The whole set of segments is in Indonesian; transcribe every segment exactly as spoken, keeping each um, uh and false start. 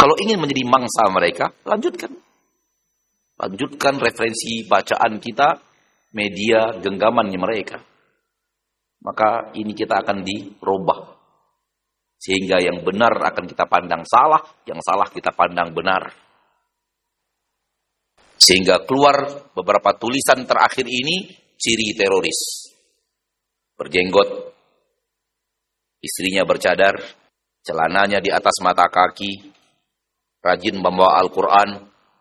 Kalau ingin menjadi mangsa mereka, lanjutkan. Lanjutkan referensi bacaan kita, media genggamannya mereka. Maka ini kita akan dirubah. Sehingga yang benar akan kita pandang salah, yang salah kita pandang benar. Sehingga keluar beberapa tulisan terakhir ini, ciri teroris. Berjenggot, istrinya bercadar, celananya di atas mata kaki, rajin membawa Al-Quran,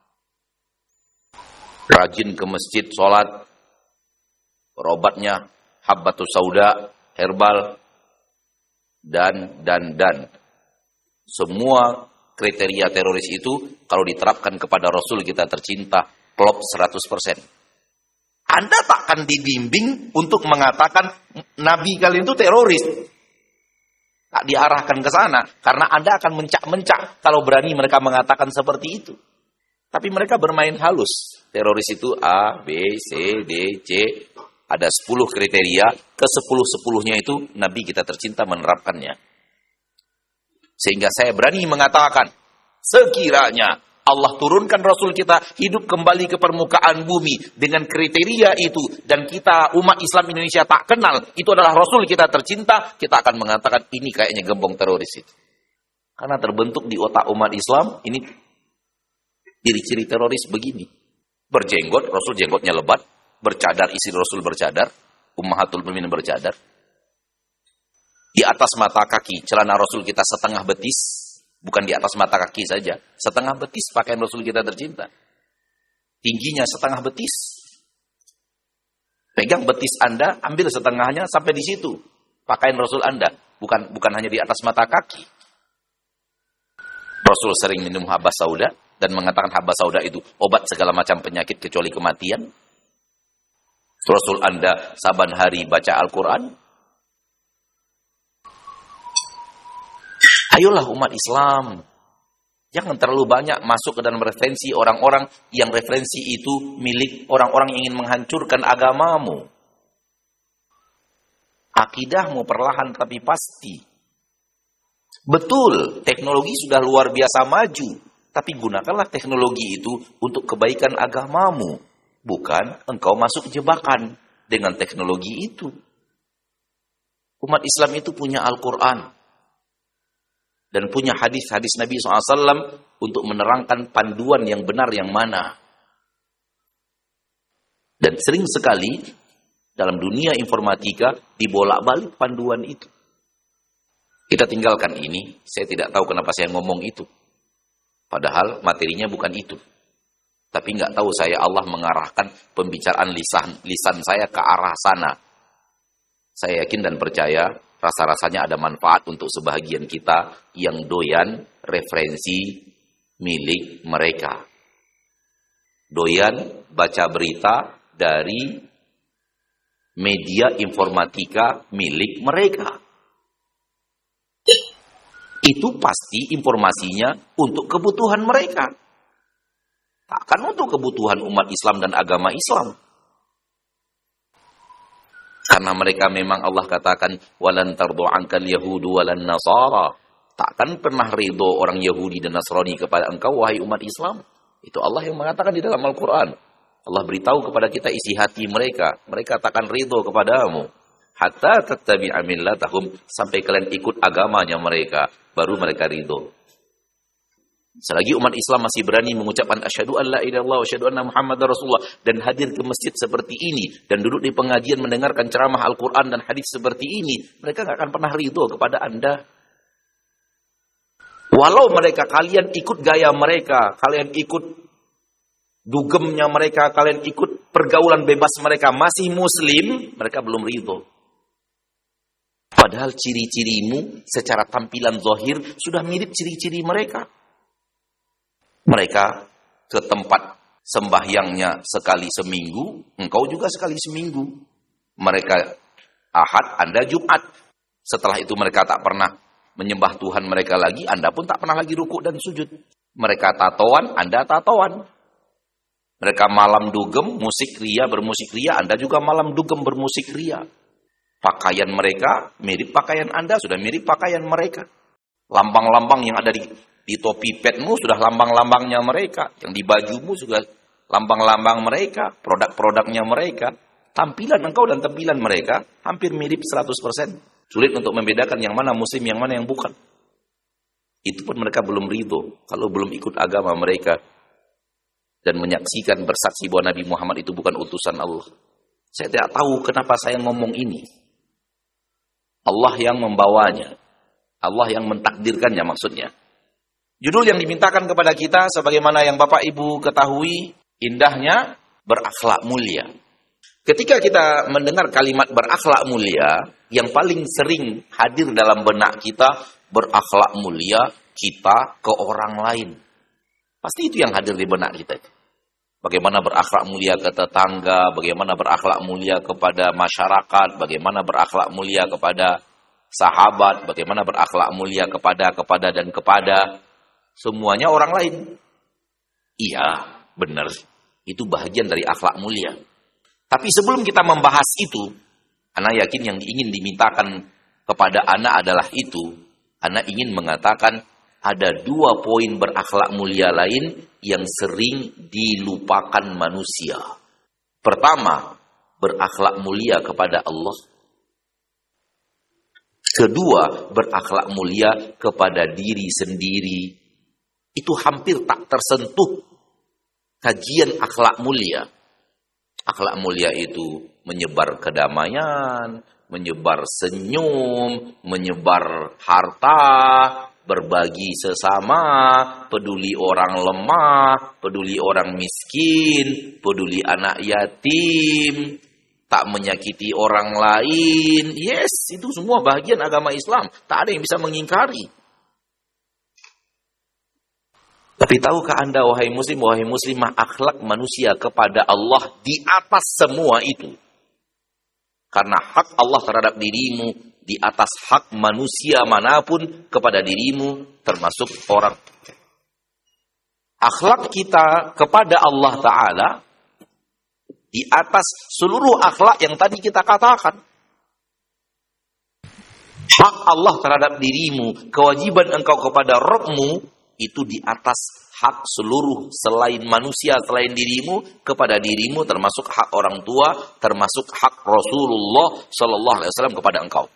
rajin ke masjid, sholat, berobatnya habbatus sauda, herbal, dan, dan, dan. Semua kriteria teroris itu, kalau diterapkan kepada Rasul kita tercinta, klop seratus persen. Anda takkan dibimbing untuk mengatakan, Nabi kalian itu teroris. Tak diarahkan ke sana, karena Anda akan mencak-mencak, kalau berani mereka mengatakan seperti itu. Tapi mereka bermain halus. Teroris itu A, B, C, D, C. Ada sepuluh kriteria. Ke sepuluh-sepuluhnya itu Nabi kita tercinta menerapkannya. Sehingga saya berani mengatakan, sekiranya Allah turunkan Rasul kita hidup kembali ke permukaan bumi dengan kriteria itu. Dan kita umat Islam Indonesia tak kenal. Itu adalah Rasul kita tercinta. Kita akan mengatakan ini kayaknya gembong teroris itu. Karena terbentuk di otak umat Islam ini. Ciri-ciri teroris begini. Berjenggot, Rasul jenggotnya lebat. Bercadar, istri Rasul bercadar. Ummahatul Mukminin bercadar. Di atas mata kaki, celana Rasul kita setengah betis. Bukan di atas mata kaki saja. Setengah betis pakaian Rasul kita tercinta. Tingginya setengah betis. Pegang betis Anda, ambil setengahnya sampai di situ. Pakaian Rasul Anda. Bukan bukan hanya di atas mata kaki. Rasul sering minum habas sauda. Dan mengatakan habas sauda itu obat segala macam penyakit kecuali kematian. Rasul Anda saban hari baca Al-Quran. Ayolah umat Islam. Jangan terlalu banyak masuk ke dalam referensi orang-orang yang referensi itu milik orang-orang yang ingin menghancurkan agamamu. Akidahmu perlahan tapi pasti. Betul, teknologi sudah luar biasa maju. Tapi gunakanlah teknologi itu untuk kebaikan agamamu. Bukan engkau masuk jebakan dengan teknologi itu. Umat Islam itu punya Al-Quran. Dan punya hadis-hadis Nabi shallallahu alaihi wasallam untuk menerangkan panduan yang benar yang mana. Dan sering sekali dalam dunia informatika dibolak-balik panduan itu. Kita tinggalkan ini. Saya tidak tahu kenapa saya ngomong itu. Padahal materinya bukan itu. Tapi nggak tahu saya Allah mengarahkan pembicaraan lisan lisan saya ke arah sana. Saya yakin dan percaya rasa-rasanya ada manfaat untuk sebahagian kita yang doyan referensi milik mereka. Doyan baca berita dari media informatika milik mereka. Itu pasti informasinya untuk kebutuhan mereka. Takkan untuk kebutuhan umat Islam dan agama Islam. Karena mereka memang Allah katakan, walan tardu ankal yahudu walan nasara. Takkan pernah ridho orang Yahudi dan Nasrani kepada engkau, wahai umat Islam. Itu Allah yang mengatakan di dalam Al-Quran. Allah beritahu kepada kita isi hati mereka. Mereka takkan ridho kepadamu. Hatta tattabi'a millatahum, sampai kalian ikut agamanya mereka, baru mereka ridho. Selagi umat Islam masih berani mengucapkan asyhadu an la ilaha illallah wa asyhadu anna muhammadar rasulullah dan hadir ke masjid seperti ini dan duduk di pengajian mendengarkan ceramah Al-Qur'an dan hadis seperti ini, mereka enggak akan pernah ridho kepada Anda. Walau mereka kalian ikut gaya mereka, kalian ikut dugemnya mereka, kalian ikut pergaulan bebas mereka, masih muslim, mereka belum ridho. Padahal ciri-cirimu secara tampilan zahir sudah mirip ciri-ciri mereka. Mereka ke tempat sembahyangnya sekali seminggu, engkau juga sekali seminggu. Mereka Ahad, Anda Jumat. Setelah itu mereka tak pernah menyembah Tuhan mereka lagi, Anda pun tak pernah lagi rukuk dan sujud. Mereka tatoan, Anda tatoan. Mereka malam dugem, musik ria, bermusik ria, Anda juga malam dugem, bermusik ria. Pakaian mereka mirip pakaian Anda, sudah mirip pakaian mereka. Lambang-lambang yang ada di Di topi petmu sudah lambang-lambangnya mereka. Yang di bajumu sudah lambang-lambang mereka. Produk-produknya mereka. Tampilan engkau dan tampilan mereka hampir mirip seratus persen. Sulit untuk membedakan yang mana muslim, yang mana yang bukan. Itu pun mereka belum ridho. Kalau belum ikut agama mereka. Dan menyaksikan bersaksi bahwa Nabi Muhammad itu bukan utusan Allah. Saya tidak tahu kenapa saya ngomong ini. Allah yang membawanya. Allah yang mentakdirkannya maksudnya. Judul yang dimintakan kepada kita sebagaimana yang Bapak Ibu ketahui, indahnya berakhlak mulia. Ketika kita mendengar kalimat berakhlak mulia, yang paling sering hadir dalam benak kita, berakhlak mulia kita ke orang lain. Pasti itu yang hadir di benak kita. Bagaimana berakhlak mulia ke tetangga, bagaimana berakhlak mulia kepada masyarakat, bagaimana berakhlak mulia kepada sahabat, bagaimana berakhlak mulia kepada, kepada, dan kepada. Semuanya orang lain. Iya, benar. Itu bahagian dari akhlak mulia. Tapi sebelum kita membahas itu, anak yakin yang ingin dimintakan kepada anak adalah itu. Anak ingin mengatakan ada dua poin berakhlak mulia lain yang sering dilupakan manusia. Pertama, berakhlak mulia kepada Allah. Kedua, berakhlak mulia kepada diri sendiri. Itu hampir tak tersentuh kajian akhlak mulia. Akhlak mulia itu menyebar kedamaian, menyebar senyum, menyebar harta, berbagi sesama, peduli orang lemah, peduli orang miskin, peduli anak yatim, tak menyakiti orang lain. Yes, itu semua bagian agama Islam. Tak ada yang bisa mengingkari. Tapi tahukah Anda, wahai muslim, wahai muslimah, akhlak manusia kepada Allah di atas semua itu. Karena hak Allah terhadap dirimu di atas hak manusia manapun kepada dirimu, termasuk orang. Akhlak kita kepada Allah Ta'ala di atas seluruh akhlak yang tadi kita katakan. Hak Allah terhadap dirimu, kewajiban engkau kepada Rabbmu, itu di atas hak seluruh selain manusia, selain dirimu, kepada dirimu, termasuk hak orang tua, termasuk hak Rasulullah Sallallahu Alaihi Wasallam kepada engkau.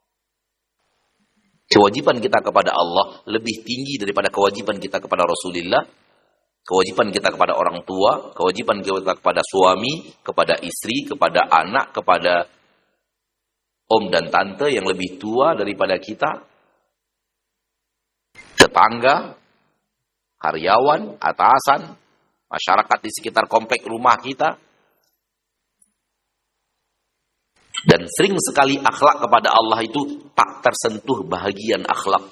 Kewajiban kita kepada Allah lebih tinggi daripada kewajiban kita kepada Rasulullah, kewajiban kita kepada orang tua, kewajiban kita kepada suami, kepada istri, kepada anak, kepada om dan tante yang lebih tua daripada kita, tetangga, karyawan, atasan, masyarakat di sekitar komplek rumah kita. Dan sering sekali akhlak kepada Allah itu tak tersentuh bahagian akhlak.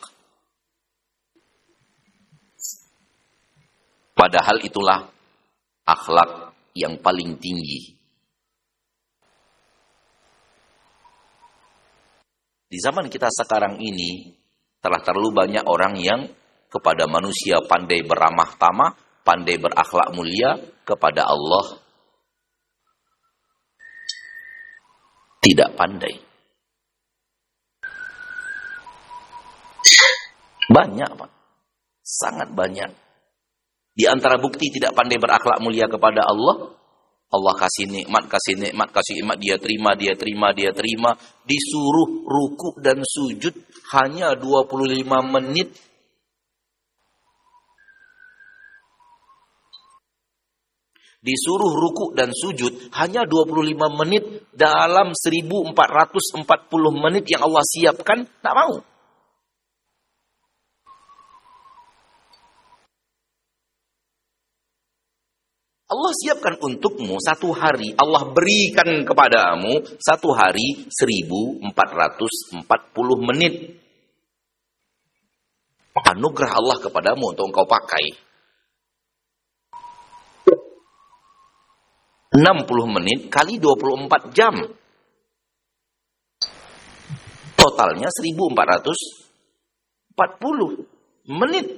Padahal itulah akhlak yang paling tinggi. Di zaman kita sekarang ini telah terlalu banyak orang yang kepada manusia pandai beramah tamah, pandai berakhlak mulia, kepada Allah tidak pandai. Banyak, Pak. Sangat banyak. Di antara bukti tidak pandai berakhlak mulia kepada Allah, Allah kasih nikmat, kasih nikmat, kasih nikmat, dia terima, dia terima, dia terima. Disuruh ruku dan sujud hanya dua puluh lima menit. Disuruh ruku dan sujud hanya dua puluh lima menit dalam seribu empat ratus empat puluh menit yang Allah siapkan, tak mau. Allah siapkan untukmu satu hari, Allah berikan kepadamu satu hari seribu empat ratus empat puluh menit. Anugerah Allah kepadamu untuk engkau pakai. enam puluh menit kali dua puluh empat jam. Totalnya seribu empat ratus empat puluh menit.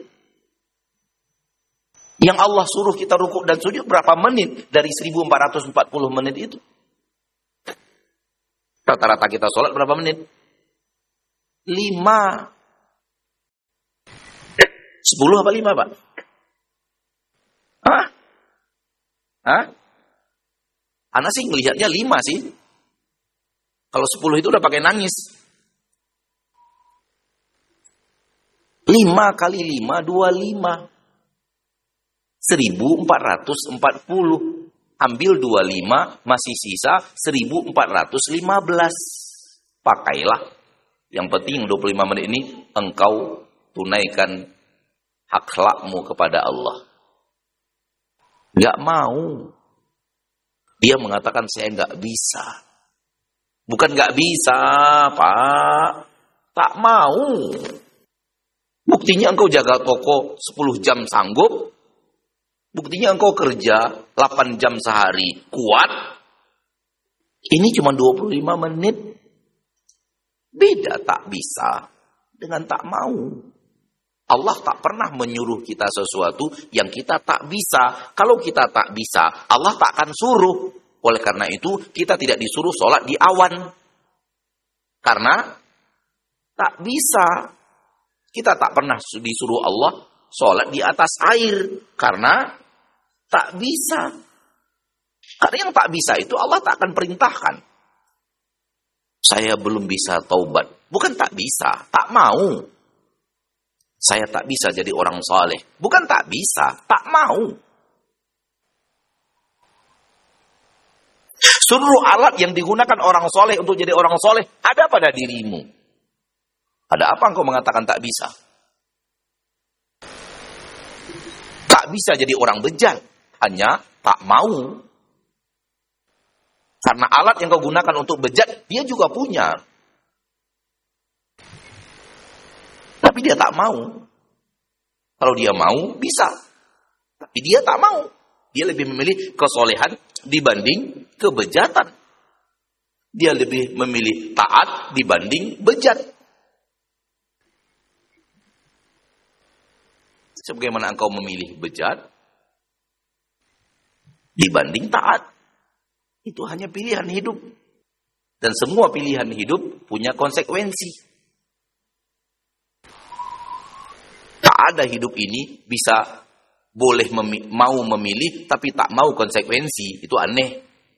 Yang Allah suruh kita rukuk dan sujud berapa menit dari seribu empat ratus empat puluh menit itu? Rata-rata kita sholat berapa menit? lima. Sepuluh apa lima, Pak? Hah? Hah? Anak sih ngelihatnya lima sih. Kalau sepuluh itu udah pakai nangis. Lima kali lima, dua lima. Seribu empat ratus empat puluh. Ambil dua lima, masih sisa seribu empat ratus lima belas. Pakailah. Yang penting dua puluh lima menit ini engkau tunaikan hak hakmu kepada Allah. Gak mau. Dia mengatakan saya gak bisa. Bukan gak bisa, Pak. Tak mau. Buktinya engkau jaga toko sepuluh jam sanggup. Buktinya engkau kerja delapan jam sehari. Kuat. Ini cuma dua puluh lima menit. Beda tak bisa dengan tak mau. Allah tak pernah menyuruh kita sesuatu yang kita tak bisa. Kalau kita tak bisa, Allah tak akan suruh. Oleh karena itu, kita tidak disuruh sholat di awan. Karena tak bisa. Kita tak pernah disuruh Allah sholat di atas air. Karena tak bisa. Karena yang tak bisa itu Allah tak akan perintahkan. Saya belum bisa taubat. Bukan tak bisa, tak mau. Saya tak bisa jadi orang saleh. Bukan tak bisa, tak mau. Seluruh alat yang digunakan orang soleh untuk jadi orang soleh ada pada dirimu. Ada apa engkau mengatakan tak bisa? Tak bisa jadi orang bejat. Hanya tak mau. Karena alat yang kau gunakan untuk bejat, dia juga punya. Tapi dia tak mau. Kalau dia mau, bisa. Tapi dia tak mau. Dia lebih memilih kesolehan dibanding kebejatan. Dia lebih memilih taat dibanding bejat. Sebagaimana engkau memilih bejat dibanding taat. Itu hanya pilihan hidup. Dan semua pilihan hidup punya konsekuensi. Tak ada hidup ini bisa boleh memi- mau memilih tapi tak mau konsekuensi. Itu aneh.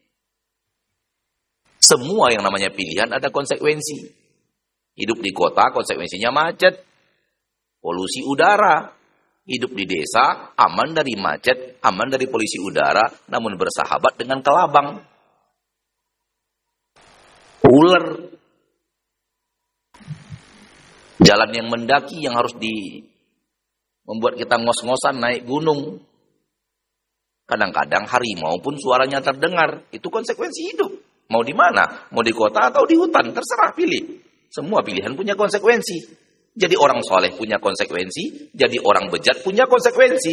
Semua yang namanya pilihan ada konsekuensi. Hidup di kota konsekuensinya macet. Polusi udara. Hidup di desa aman dari macet, aman dari polusi udara, namun bersahabat dengan kelabang. Ular. Jalan yang mendaki yang harus di membuat kita ngos-ngosan naik gunung. Kadang-kadang harimau pun suaranya terdengar. Itu konsekuensi hidup. Mau di mana? Mau di kota atau di hutan? Terserah pilih. Semua pilihan punya konsekuensi. Jadi orang soleh punya konsekuensi. Jadi orang bejat punya konsekuensi.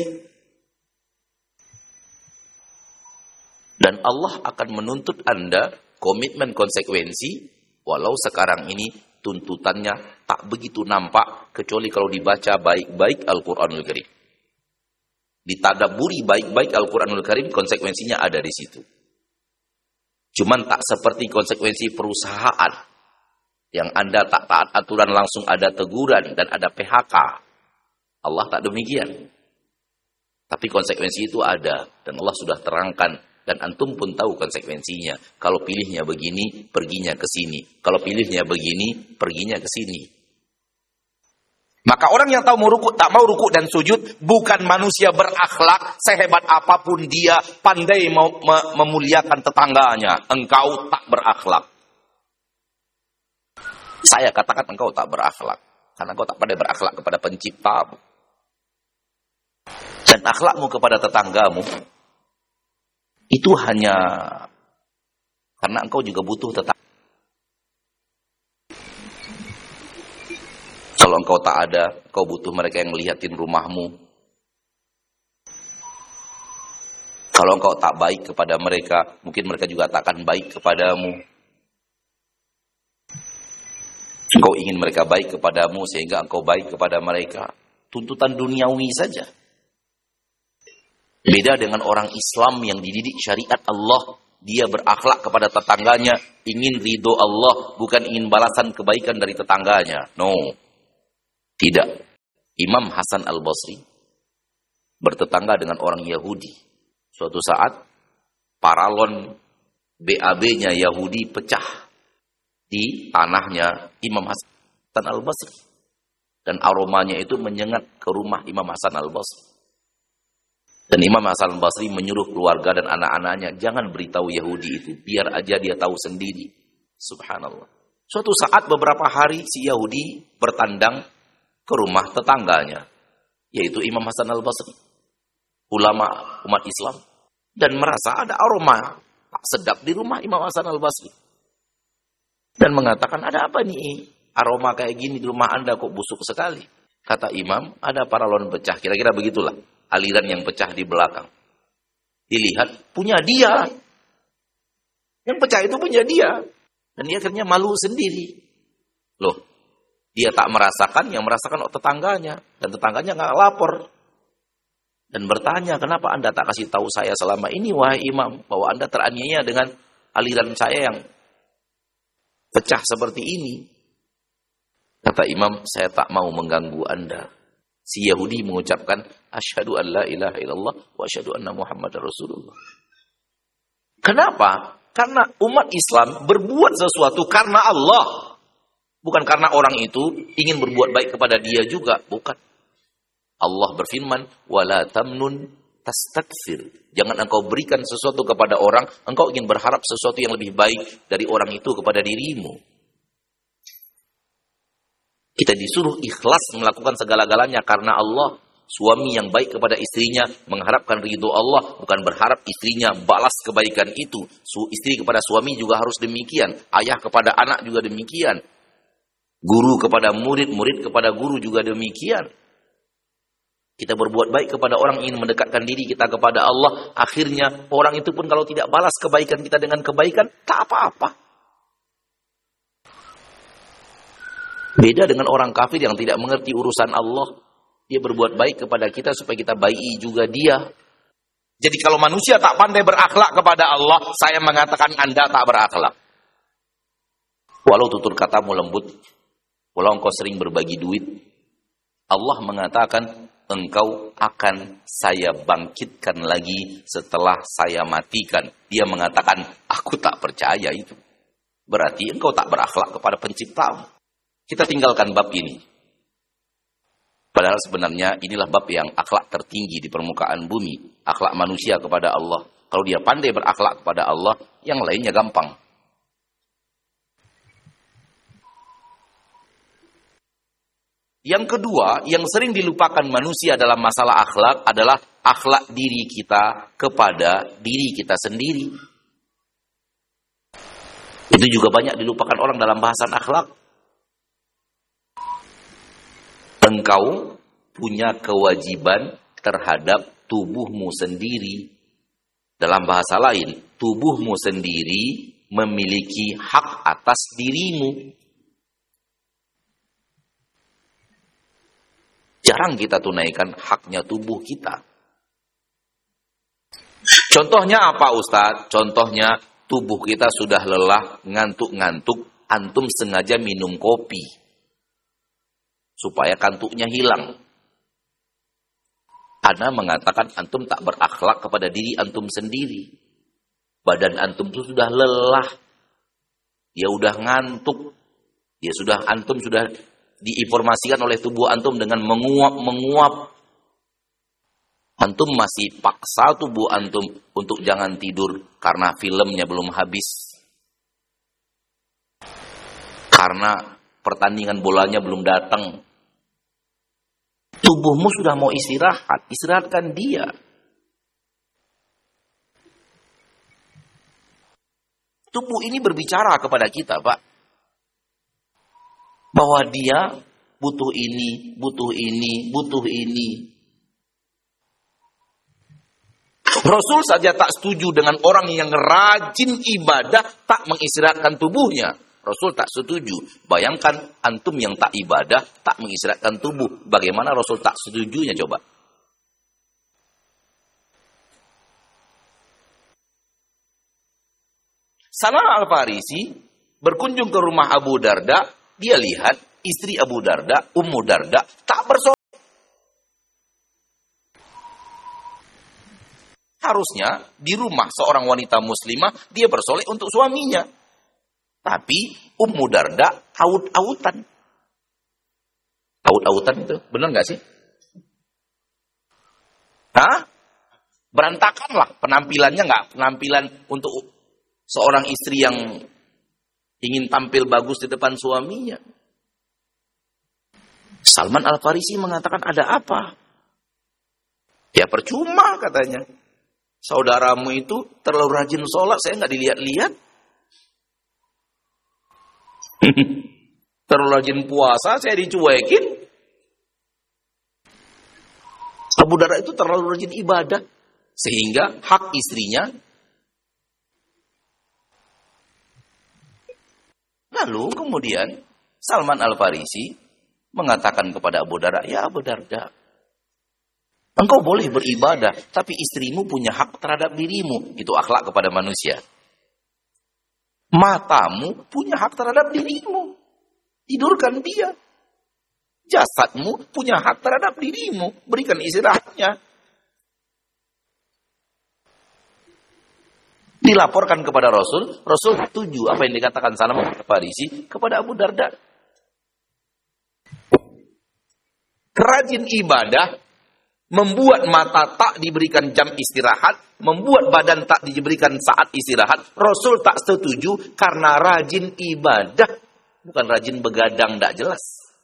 Dan Allah akan menuntut Anda komitmen konsekuensi. Walau sekarang ini tuntutannya tak begitu nampak kecuali kalau dibaca baik-baik Al-Qur'anul Karim. Ditadaburi baik-baik Al-Qur'anul Karim, konsekuensinya ada di situ. Cuman tak seperti konsekuensi perusahaan yang Anda tak taat aturan langsung ada teguran dan ada P H K. Allah tak demikian. Tapi konsekuensi itu ada dan Allah sudah terangkan. Dan antum pun tahu konsekuensinya. Kalau pilihnya begini, perginya ke sini. Kalau pilihnya begini, perginya ke sini. Maka orang yang tahu mau ruku, tak mau ruku dan sujud, bukan manusia berakhlak, sehebat apapun dia, pandai mau memuliakan tetangganya. Engkau tak berakhlak. Saya katakan engkau tak berakhlak. Karena engkau tak pandai berakhlak kepada penciptamu. Dan akhlakmu kepada tetanggamu, itu hanya karena engkau juga butuh tetangga. Kalau engkau tak ada, engkau butuh mereka yang ngeliatin rumahmu. Kalau engkau tak baik kepada mereka, mungkin mereka juga tak akan baik kepadamu. Engkau ingin mereka baik kepadamu sehingga engkau baik kepada mereka. Tuntutan duniawi saja. Beda dengan orang Islam yang dididik syariat Allah. Dia berakhlak kepada tetangganya. Ingin ridho Allah. Bukan ingin balasan kebaikan dari tetangganya. No. Tidak. Imam Hasan Al-Basri bertetangga dengan orang Yahudi. Suatu saat paralon B A B-nya Yahudi pecah di tanahnya Imam Hasan Al-Basri. Dan aromanya itu menyengat ke rumah Imam Hasan Al-Basri. Dan Imam Hasan Al-Basri menyuruh keluarga dan anak-anaknya, jangan beritahu Yahudi itu, biar aja dia tahu sendiri. Subhanallah. Suatu saat beberapa hari si Yahudi bertandang ke rumah tetangganya, yaitu Imam Hasan Al-Basri, ulama umat Islam, dan merasa ada aroma tak sedap di rumah Imam Hasan Al-Basri. Dan mengatakan, ada apa nih? Aroma kayak gini di rumah Anda kok busuk sekali. Kata imam, ada paralon pecah. Kira-kira begitulah. Aliran yang pecah di belakang. Dilihat, punya dia. Yang pecah itu punya dia. Dan dia akhirnya malu sendiri. Loh, dia tak merasakan, yang merasakan oh, tetangganya. Dan tetangganya gak lapor. Dan bertanya, kenapa Anda tak kasih tahu saya selama ini, wahai imam, bahwa Anda teraniaya dengan aliran saya yang pecah seperti ini. Kata imam, saya tak mau mengganggu Anda. Si Yahudi mengucapkan, asyhadu an la ilaha illallah wa asyhadu anna Muhammadar Rasulullah. Kenapa? Karena umat Islam berbuat sesuatu karena Allah. Bukan karena orang itu ingin berbuat baik kepada dia juga. Bukan. Allah berfirman, wala tamnun tastakthir. Jangan engkau berikan sesuatu kepada orang, engkau ingin berharap sesuatu yang lebih baik dari orang itu kepada dirimu. Kita disuruh ikhlas melakukan segala-galanya karena Allah. Suami yang baik kepada istrinya mengharapkan ridho Allah, bukan berharap istrinya balas kebaikan itu. Istri kepada suami juga harus demikian. Ayah kepada anak juga demikian. Guru kepada murid, murid kepada guru juga demikian. Kita berbuat baik kepada orang, ingin mendekatkan diri kita kepada Allah. Akhirnya orang itu pun kalau tidak balas kebaikan kita dengan kebaikan, tak apa-apa. Beda dengan orang kafir yang tidak mengerti urusan Allah. Dia berbuat baik kepada kita supaya kita baiki juga dia. Jadi kalau manusia tak pandai berakhlak kepada Allah, saya mengatakan Anda tak berakhlak. Walau tutur katamu lembut, walau engkau sering berbagi duit, Allah mengatakan engkau akan saya bangkitkan lagi setelah saya matikan. Dia mengatakan, aku tak percaya itu. Berarti engkau tak berakhlak kepada penciptamu. Kita tinggalkan bab ini. Padahal sebenarnya inilah bab yang akhlak tertinggi di permukaan bumi. Akhlak manusia kepada Allah. Kalau dia pandai berakhlak kepada Allah, yang lainnya gampang. Yang kedua, yang sering dilupakan manusia dalam masalah akhlak adalah akhlak diri kita kepada diri kita sendiri. Itu juga banyak dilupakan orang dalam bahasan akhlak. Engkau punya kewajiban terhadap tubuhmu sendiri. Dalam bahasa lain, tubuhmu sendiri memiliki hak atas dirimu. Jarang kita tunaikan haknya tubuh kita. Contohnya apa Ustadz? Contohnya tubuh kita sudah lelah, ngantuk-ngantuk, antum sengaja minum kopi supaya kantuknya hilang. Ana mengatakan antum tak berakhlak kepada diri antum sendiri. Badan antum itu sudah lelah. Dia sudah ngantuk. Dia sudah antum sudah diinformasikan oleh tubuh antum dengan menguap-menguap. Antum masih paksa tubuh antum untuk jangan tidur karena filmnya belum habis. Karena pertandingan bolanya belum datang. Tubuhmu sudah mau istirahat, istirahatkan dia. Tubuh ini berbicara kepada kita, Pak. Bahwa dia butuh ini, butuh ini, butuh ini. Rasul saja tak setuju dengan orang yang rajin ibadah tak mengistirahatkan tubuhnya. Rasul tak setuju. Bayangkan antum yang tak ibadah, tak mengistirahatkan tubuh. Bagaimana Rasul tak setujunya coba? Salman Al-Farisi berkunjung ke rumah Abu Darda. Dia lihat istri Abu Darda, Ummu Darda, tak bersolat. Harusnya di rumah seorang wanita muslimah dia bersolek untuk suaminya. Tapi Ummu Darda aut-autan. Aut-autan itu benar nggak sih? Hah? Berantakan lah penampilannya, nggak penampilan untuk seorang istri yang ingin tampil bagus di depan suaminya. Salman Al-Farisi mengatakan, ada apa? Ya percuma katanya. Saudaramu itu terlalu rajin sholat, saya nggak dilihat-lihat. Terlalu rajin puasa, saya dicuekin. Abu Darda itu terlalu rajin ibadah, sehingga hak istrinya. Lalu kemudian Salman Al-Farisi mengatakan kepada Abu Darda, ya Abu Darda, engkau boleh beribadah, tapi istrimu punya hak terhadap dirimu. Itu akhlak kepada manusia. Matamu punya hak terhadap dirimu. Tidurkan dia. Jasadmu punya hak terhadap dirimu. Berikan istirahatnya. Dilaporkan kepada Rasul. Rasul setuju apa yang dikatakan Salman Al-Farisi kepada Abu Darda. Rajin ibadah membuat mata tak diberikan jam istirahat, membuat badan tak diberikan saat istirahat. Rasul tak setuju karena rajin ibadah, bukan rajin begadang tak jelas.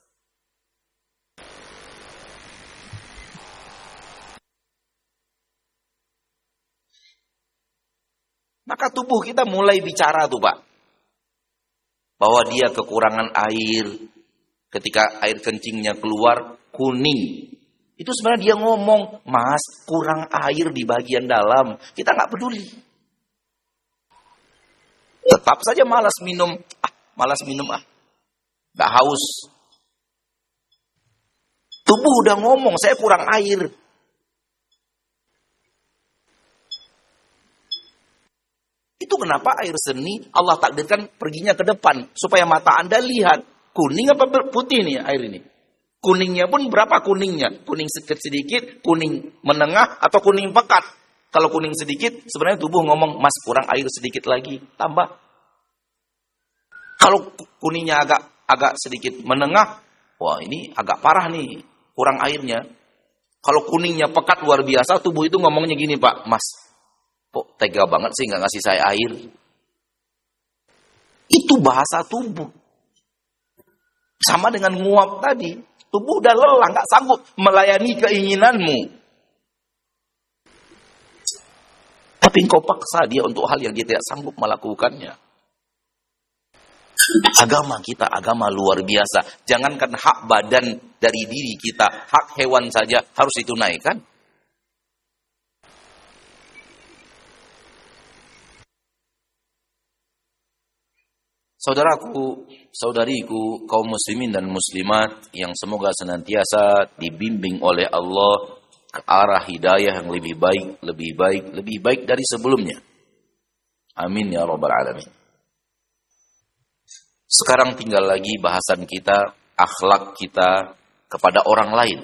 Maka tubuh kita mulai bicara tuh Pak, bahwa dia kekurangan air. Ketika air kencingnya keluar kuning, itu sebenarnya dia ngomong, mas kurang air di bagian dalam. Kita nggak peduli. Tetap saja malas minum. Ah, malas minum ah. Nggak haus. Tubuh udah ngomong, saya kurang air. Itu kenapa air seni Allah takdirkan perginya ke depan. Supaya mata Anda lihat. Kuning apa putih nih air ini? Kuningnya pun berapa kuningnya? Kuning sedikit, kuning menengah, atau kuning pekat? Kalau kuning sedikit, sebenarnya tubuh ngomong, mas kurang air sedikit lagi, tambah. Kalau kuningnya agak agak sedikit menengah, wah ini agak parah nih, kurang airnya. Kalau kuningnya pekat luar biasa, tubuh itu ngomongnya gini Pak, mas, kok tega banget sih nggak ngasih saya air? Itu bahasa tubuh. Sama dengan nguap tadi. Tubuh udah lelah, nggak sanggup melayani keinginanmu. Tapi engkau paksa dia untuk hal yang dia tidak sanggup melakukannya. Agama kita, agama luar biasa. Jangankan hak badan dari diri kita, hak hewan saja harus ditunaikan. Saudaraku, saudariku, kaum muslimin dan muslimat yang semoga senantiasa dibimbing oleh Allah ke arah hidayah yang lebih baik, lebih baik, lebih baik dari sebelumnya. Amin ya rabbal alamin. Sekarang tinggal lagi bahasan kita, akhlak kita kepada orang lain.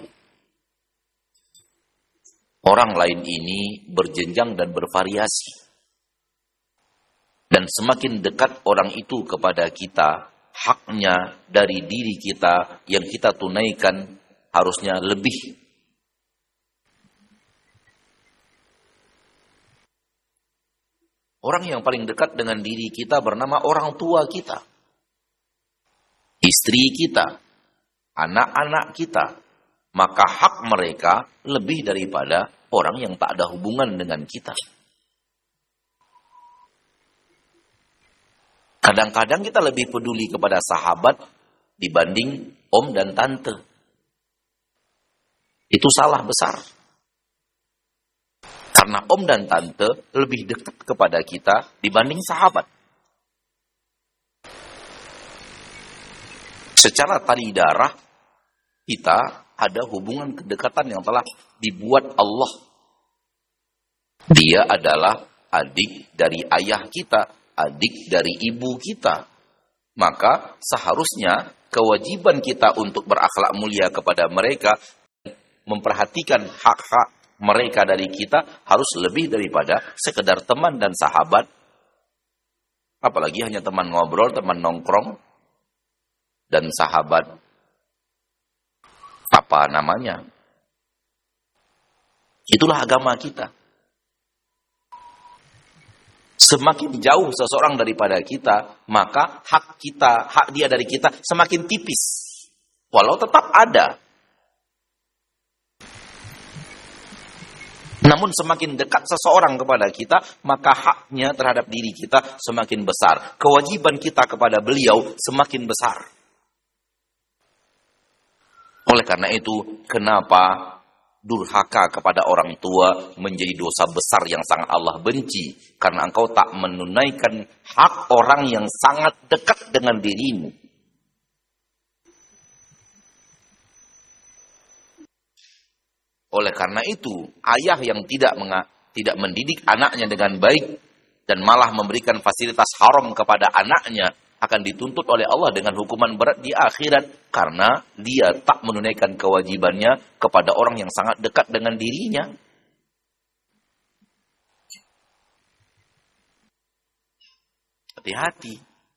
Orang lain ini berjenjang dan bervariasi. Dan semakin dekat orang itu kepada kita, haknya dari diri kita yang kita tunaikan harusnya lebih. Orang yang paling dekat dengan diri kita bernama orang tua kita, istri kita, anak-anak kita. Maka hak mereka lebih daripada orang yang tak ada hubungan dengan kita. Kadang-kadang kita lebih peduli kepada sahabat dibanding om dan tante. Itu salah besar. Karena om dan tante lebih dekat kepada kita dibanding sahabat. Secara tali darah, kita ada hubungan kedekatan yang telah dibuat Allah. Dia adalah adik dari ayah kita, adik dari ibu kita. Maka seharusnya kewajiban kita untuk berakhlak mulia kepada mereka, memperhatikan hak-hak mereka dari kita harus lebih daripada sekedar teman dan sahabat. Apalagi hanya teman ngobrol, teman nongkrong, dan sahabat apa namanya. Itulah agama kita. Semakin jauh seseorang daripada kita, maka hak kita, hak dia dari kita semakin tipis. Walau tetap ada. Namun semakin dekat seseorang kepada kita, maka haknya terhadap diri kita semakin besar. Kewajiban kita kepada beliau semakin besar. Oleh karena itu, kenapa durhaka kepada orang tua menjadi dosa besar yang sangat Allah benci? Karena engkau tak menunaikan hak orang yang sangat dekat dengan dirimu. Oleh karena itu, ayah yang tidak menga, tidak mendidik anaknya dengan baik dan malah memberikan fasilitas haram kepada anaknya akan dituntut oleh Allah dengan hukuman berat di akhirat karena dia tak menunaikan kewajibannya kepada orang yang sangat dekat dengan dirinya. Hati-hati.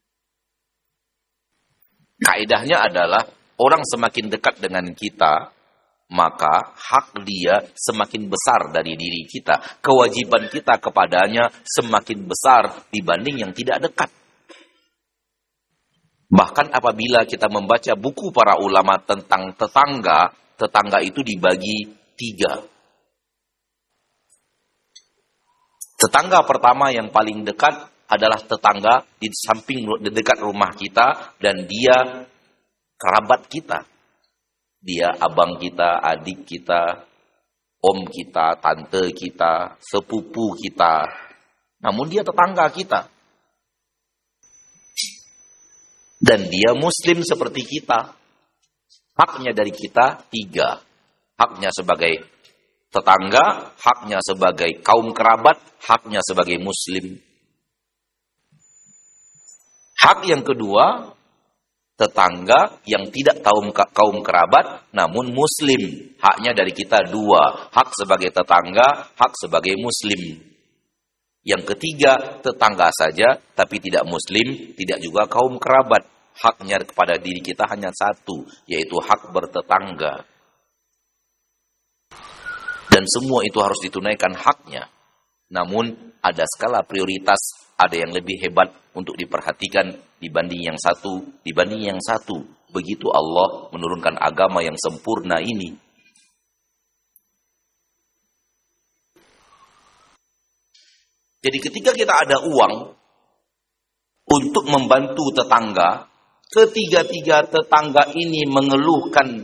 Kaidahnya adalah orang semakin dekat dengan kita, maka hak dia semakin besar dari diri kita. Kewajiban kita kepadanya semakin besar dibanding yang tidak dekat. Bahkan apabila kita membaca buku para ulama tentang tetangga, tetangga itu dibagi tiga. Tetangga pertama yang paling dekat adalah tetangga di samping di dekat rumah kita dan dia kerabat kita. Dia abang kita, adik kita, om kita, tante kita, sepupu kita. Namun dia tetangga kita. Dan dia muslim seperti kita. Haknya dari kita tiga. Haknya sebagai tetangga, haknya sebagai kaum kerabat, haknya sebagai muslim. Hak yang kedua, tetangga yang tidak kaum, kaum kerabat, namun muslim. Haknya dari kita dua. Hak sebagai tetangga, hak sebagai muslim. Yang ketiga, tetangga saja, tapi tidak muslim, tidak juga kaum kerabat. Haknya kepada diri kita hanya satu, yaitu hak bertetangga. Dan semua itu harus ditunaikan haknya. Namun, ada skala prioritas, ada yang lebih hebat untuk diperhatikan dibanding yang satu, dibanding yang satu. Begitu Allah menurunkan agama yang sempurna ini. Jadi ketika kita ada uang untuk membantu tetangga, ketiga-tiga tetangga ini mengeluhkan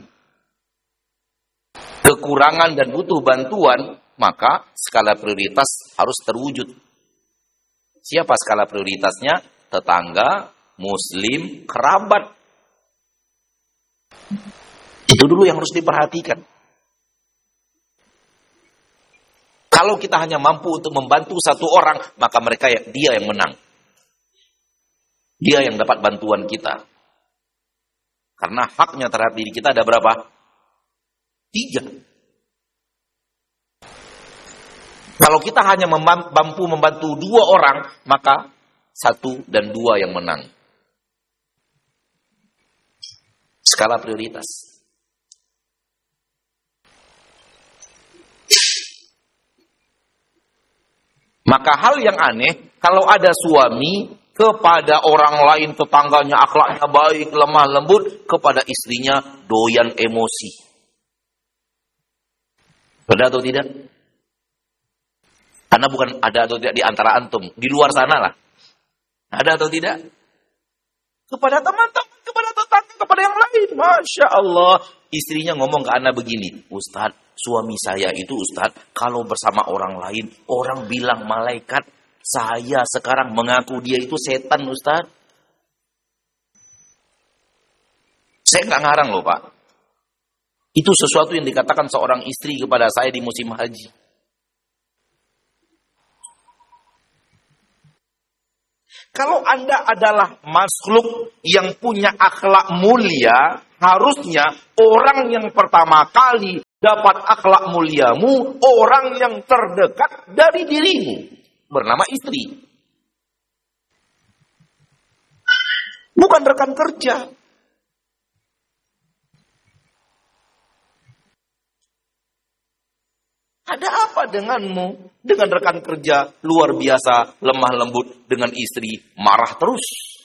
kekurangan dan butuh bantuan, maka skala prioritas harus terwujud. Siapa skala prioritasnya? Tetangga, muslim, kerabat. Itu dulu yang harus diperhatikan. Kalau kita hanya mampu untuk membantu satu orang, maka mereka dia yang menang. Dia yang dapat bantuan kita. Karena haknya terhadap diri kita ada berapa? Tiga. Kalau kita hanya mampu membantu dua orang, maka satu dan dua yang menang. Skala prioritas. Maka hal yang aneh, kalau ada suami kepada orang lain tetangganya akhlaknya baik, lemah lembut, kepada istrinya doyan emosi. Benar atau tidak? Karena bukan ada atau tidak di antara antum, di luar sana lah. Ada atau tidak? Kepada teman-teman, kepada tetangga, kepada yang lain. Masya Allah. Istrinya ngomong ke anak begini, Ustadz, suami saya itu Ustadz, kalau bersama orang lain, orang bilang malaikat, saya sekarang mengaku dia itu setan Ustadz. Saya nggak ngarang loh Pak. Itu sesuatu yang dikatakan seorang istri kepada saya di musim haji. Kalau Anda adalah makhluk yang punya akhlak mulia, harusnya orang yang pertama kali dapat akhlak muliamu orang yang terdekat dari dirimu, bernama istri. Bukan rekan kerja. Ada apa denganmu? Dengan rekan kerja luar biasa, lemah lembut, dengan istri marah terus.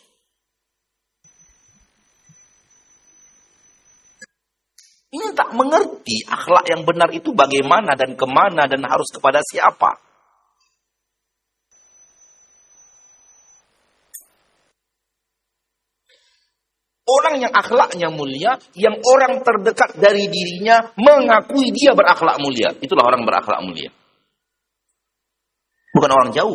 Ini tak mengerti akhlak yang benar itu bagaimana dan kemana dan harus kepada siapa. Orang yang akhlaknya mulia, yang orang terdekat dari dirinya mengakui dia berakhlak mulia. Itulah orang berakhlak mulia. Bukan orang jauh.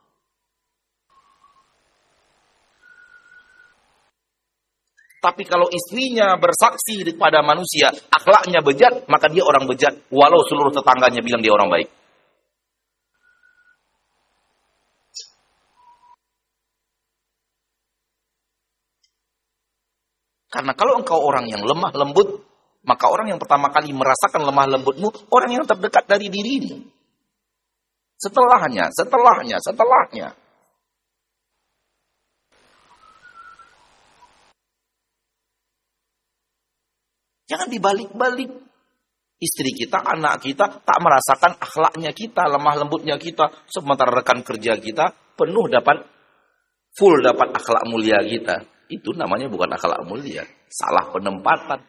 Tapi kalau istrinya bersaksi kepada manusia, akhlaknya bejat, maka dia orang bejat. Walau seluruh tetangganya bilang dia orang baik. Karena kalau engkau orang yang lemah lembut, maka orang yang pertama kali merasakan lemah lembutmu, orang yang terdekat dari dirimu. Setelahnya, setelahnya, setelahnya. Jangan dibalik-balik. Istri kita, anak kita, tak merasakan akhlaknya kita, lemah lembutnya kita. Sementara rekan kerja kita, penuh dapat, full dapat akhlak mulia kita. Itu namanya bukan akhlak mulia. Salah penempatan.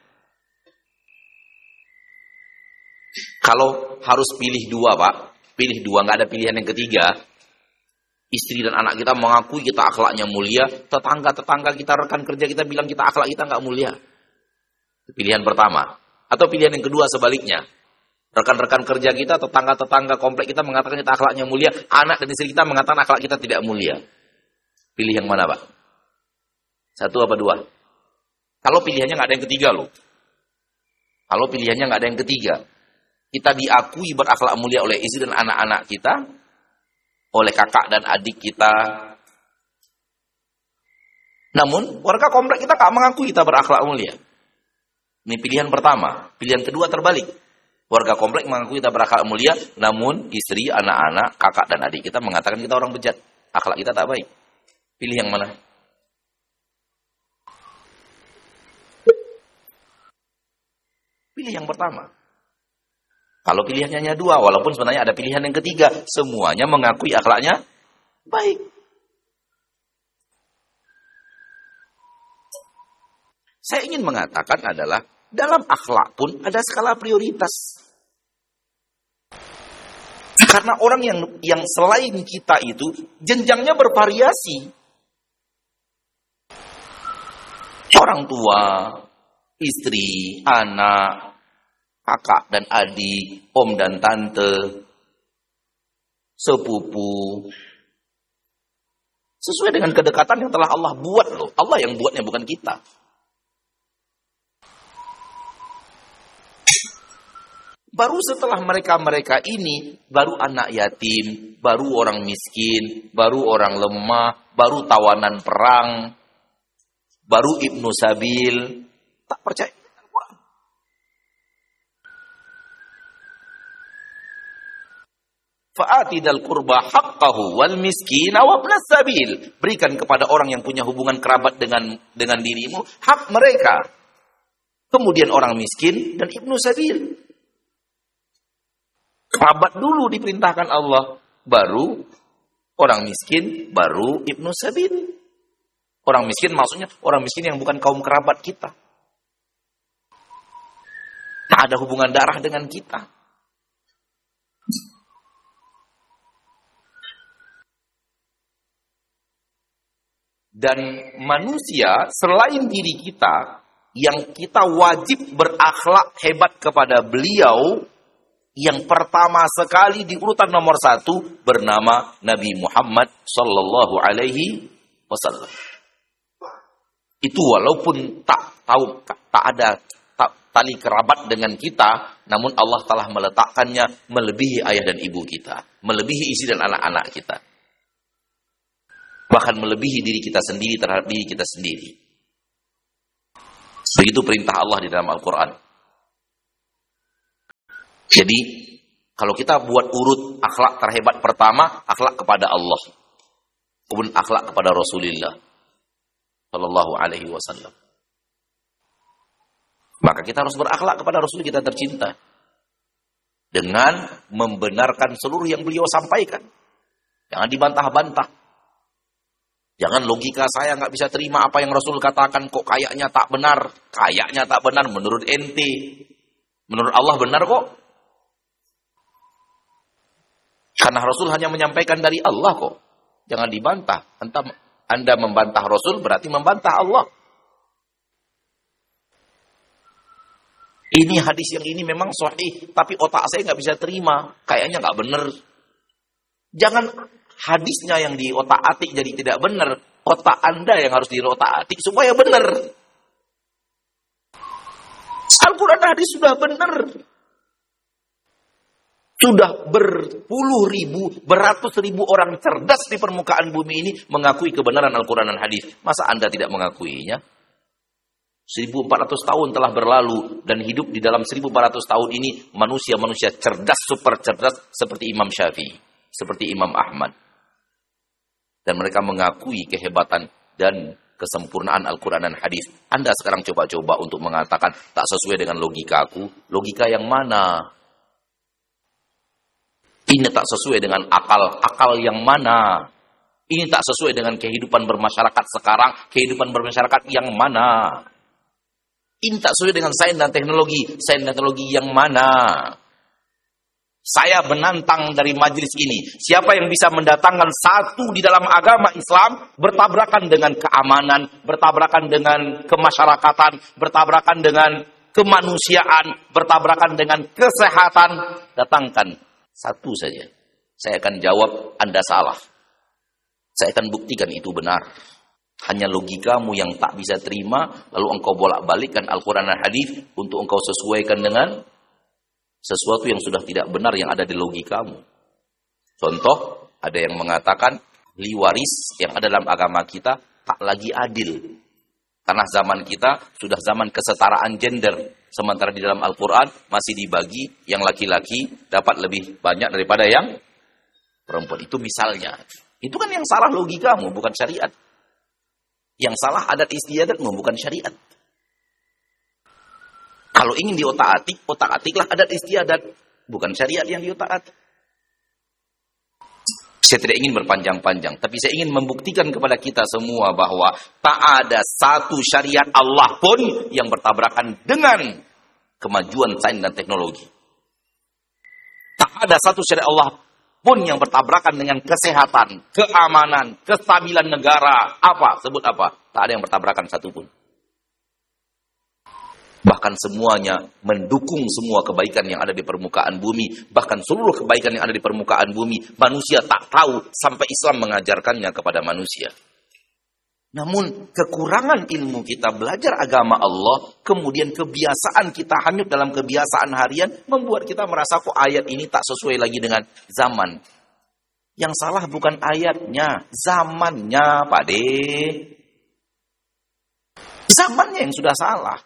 Kalau harus pilih dua, Pak. Pilih dua, nggak ada pilihan yang ketiga. Istri dan anak kita mengakui kita akhlaknya mulia. Tetangga-tetangga kita, rekan kerja kita bilang kita akhlak kita nggak mulia. Pilihan pertama. Atau pilihan yang kedua sebaliknya. Rekan-rekan kerja kita, tetangga-tetangga komplek kita mengatakan kita akhlaknya mulia. Anak dan istri kita mengatakan akhlak kita tidak mulia. Pilih yang mana, Pak? Satu apa dua? Kalau pilihannya nggak ada yang ketiga loh. Kalau pilihannya nggak ada yang ketiga. Kita diakui berakhlak mulia oleh istri dan anak-anak kita. Oleh kakak dan adik kita. Namun, warga komplek kita nggak mengakui kita berakhlak mulia. Ini pilihan pertama. Pilihan kedua terbalik. Warga komplek mengakui kita berakhlak mulia, namun istri, anak-anak, kakak dan adik kita mengatakan kita orang bejat. Akhlak kita tak baik. Pilih yang mana? Pilih yang pertama. Kalau pilihannya hanya dua, walaupun sebenarnya ada pilihan yang ketiga, semuanya mengakui akhlaknya baik. Saya ingin mengatakan adalah dalam akhlak pun ada skala prioritas. Karena orang yang yang selain kita itu jenjangnya bervariasi. Orang tua, istri, anak, kakak dan adik, om dan tante, sepupu. Sesuai dengan kedekatan yang telah Allah buat loh. Allah yang buatnya, bukan kita. Baru setelah mereka-mereka ini, baru anak yatim, baru orang miskin, baru orang lemah, baru tawanan perang, baru ibnu sabil. Tak percaya. Fa'ati dal qurba haqqahu wal miskina wa ibnas sabil. Berikan kepada orang yang punya hubungan kerabat dengan dengan dirimu hak mereka. Kemudian orang miskin dan ibnu sabil. Kerabat dulu diperintahkan Allah, baru orang miskin, baru ibnu sabil. Orang miskin maksudnya orang miskin yang bukan kaum kerabat kita. Tak ada hubungan darah dengan kita. Dan manusia selain diri kita, yang kita wajib berakhlak hebat kepada beliau, yang pertama sekali di urutan nomor satu bernama Nabi Muhammad Sallallahu Alaihi Wasallam. Itu walaupun tak tahu, tak ada tak, tali kerabat dengan kita, namun Allah telah meletakkannya melebihi ayah dan ibu kita, melebihi istri dan anak-anak kita, bahkan melebihi diri kita sendiri terhadap diri kita sendiri. Begitu perintah Allah di dalam Al-Quran. Jadi kalau kita buat urut akhlak terhebat pertama, akhlak kepada Allah, kemudian akhlak kepada Rasulullah Sallallahu Alaihi Wasallam. Maka kita harus berakhlak kepada Rasul kita tercinta dengan membenarkan seluruh yang beliau sampaikan. Jangan dibantah-bantah. Jangan logika saya nggak bisa terima apa yang Rasul katakan, kok kayaknya tak benar. Kayaknya tak benar menurut ente. Menurut Allah benar kok. Karena Rasul hanya menyampaikan dari Allah kok. Jangan dibantah. Anda membantah Rasul berarti membantah Allah. Ini hadis yang ini memang sahih, tapi otak saya nggak bisa terima. Kayaknya nggak benar. Jangan hadisnya yang di otak atik jadi tidak benar. Otak Anda yang harus di otak atik supaya benar. Al-Quran hadis sudah benar. Sudah berpuluh ribu, beratus ribu orang cerdas di permukaan bumi ini mengakui kebenaran Al-Quran dan hadis. Masa Anda tidak mengakuinya? seribu empat ratus tahun telah berlalu dan hidup di dalam seribu empat ratus tahun ini manusia-manusia cerdas, super cerdas seperti Imam Syafi'i, seperti Imam Ahmad. Dan mereka mengakui kehebatan dan kesempurnaan Al-Quran dan hadis. Anda sekarang coba-coba untuk mengatakan tak sesuai dengan logikaku. Logika yang mana? Ini tak sesuai dengan akal. Akal yang mana? Ini tak sesuai dengan kehidupan bermasyarakat sekarang. Kehidupan bermasyarakat yang mana? Ini tak sesuai dengan sains dan teknologi. Sains dan teknologi yang mana? Saya menantang dari majelis ini. Siapa yang bisa mendatangkan satu di dalam agama Islam bertabrakan dengan keamanan, bertabrakan dengan kemasyarakatan, bertabrakan dengan kemanusiaan, bertabrakan dengan kesehatan, datangkan satu saja. Saya akan jawab Anda salah. Saya akan buktikan itu benar. Hanya logikamu yang tak bisa terima, lalu engkau bolak-balikkan Al-Quran dan hadis untuk engkau sesuaikan dengan sesuatu yang sudah tidak benar yang ada di logikamu. Contoh, ada yang mengatakan liwaris yang ada dalam agama kita tak lagi adil. Karena zaman kita sudah zaman kesetaraan gender. Sementara di dalam Al-Quran masih dibagi yang laki-laki dapat lebih banyak daripada yang perempuan. Itu misalnya. Itu kan yang salah logikamu, bukan syariat. Yang salah adat istiadatmu, bukan syariat. Kalau ingin diotak-atik, otak-atiklah adat istiadat, bukan syariat yang diotak-atik. Saya tidak ingin berpanjang-panjang, tapi saya ingin membuktikan kepada kita semua bahwa tak ada satu syariat Allah pun yang bertabrakan dengan kemajuan sains dan teknologi. Tak ada satu syariat Allah pun yang bertabrakan dengan kesehatan, keamanan, kestabilan negara, apa, sebut apa. Tak ada yang bertabrakan satupun. Bahkan semuanya mendukung semua kebaikan yang ada di permukaan bumi. Bahkan seluruh kebaikan yang ada di permukaan bumi, manusia tak tahu sampai Islam mengajarkannya kepada manusia. Namun kekurangan ilmu kita belajar agama Allah, kemudian kebiasaan kita hanyut dalam kebiasaan harian, membuat kita merasa kok ayat ini tak sesuai lagi dengan zaman. Yang salah bukan ayatnya, zamannya, Pak De. Zamannya yang sudah salah.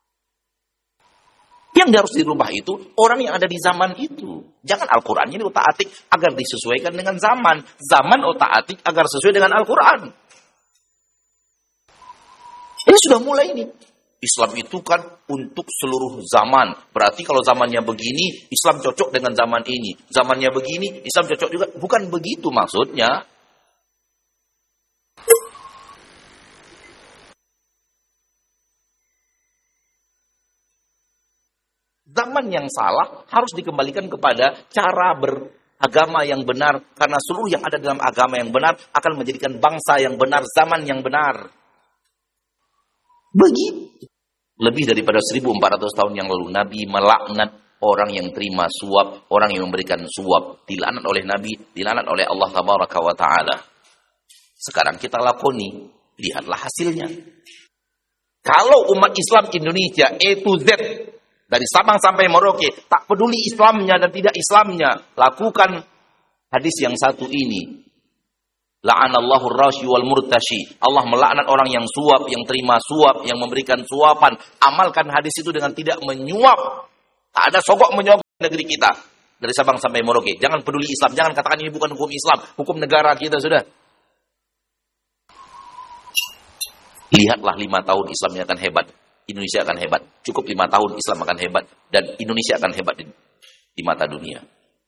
Yang harus dirubah itu orang yang ada di zaman itu. Jangan Al-Quran ini otak-atik agar disesuaikan dengan zaman. Zaman otak-atik agar sesuai dengan Al-Quran. Ini sudah mulai nih. Islam itu kan untuk seluruh zaman. Berarti kalau zamannya begini, Islam cocok dengan zaman ini. Zamannya begini, Islam cocok juga. Bukan begitu maksudnya. Zaman yang salah harus dikembalikan kepada cara beragama yang benar. Karena seluruh yang ada dalam agama yang benar akan menjadikan bangsa yang benar, zaman yang benar. Begitu. Lebih daripada seribu empat ratus tahun yang lalu, Nabi melaknat orang yang terima suap, orang yang memberikan suap. Dilaknat oleh Nabi, dilaknat oleh Allah Tabaraka wa Ta'ala. Sekarang kita lakoni, lihatlah hasilnya. Kalau umat Islam Indonesia A to Z, dari Sabang sampai Merauke, tak peduli Islamnya dan tidak Islamnya, lakukan hadis yang satu ini. La'anallahu ar-rashi wal murtashi. Allah melaknat orang yang suap, yang terima suap, yang memberikan suapan. Amalkan hadis itu dengan tidak menyuap. Tak ada sogok menyogok. negeri kita. Dari Sabang sampai Merauke. Jangan peduli Islam. Jangan katakan ini bukan hukum Islam. Hukum negara kita sudah. Lihatlah lima tahun Islamnya akan hebat. Indonesia akan hebat. Cukup lima tahun Islam akan hebat. Dan Indonesia akan hebat di, di mata dunia.